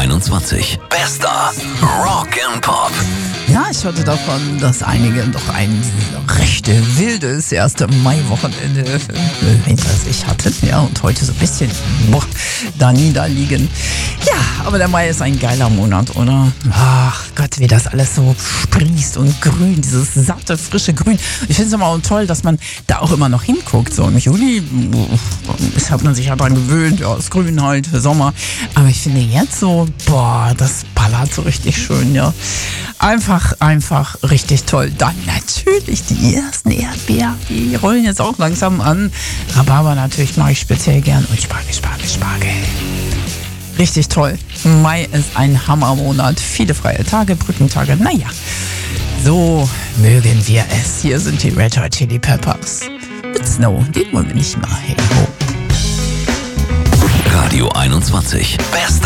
21. Bester Rock'n'Pop. Ja, ich hörte davon, dass einige doch ein recht wildes 1. Mai-Wochenende hinter sich hatten. Ja, und heute so ein bisschen da niederliegen. Ja, aber der Mai ist ein geiler Monat, oder? Ach Gott, wie das alles so sprießt und grün, dieses satte, frische Grün. Ich finde es immer auch toll, dass man da auch immer noch hinguckt. So im Juli hat man sich ja dran gewöhnt, ja, ist grün halt, Sommer. Aber ich finde jetzt so, das ballert so richtig schön, ja. Einfach richtig toll. Dann natürlich die ersten Erdbeeren, die rollen jetzt auch langsam an. Rhabarber natürlich mag ich speziell gern und Spargel. Richtig toll. Mai ist ein Hammermonat. Viele freie Tage, Brückentage. Naja, so mögen wir es. Hier sind die Red Hot Chili Peppers. Mit Snow, den wollen wir nicht mal. Hey ho. Radio 21. Bester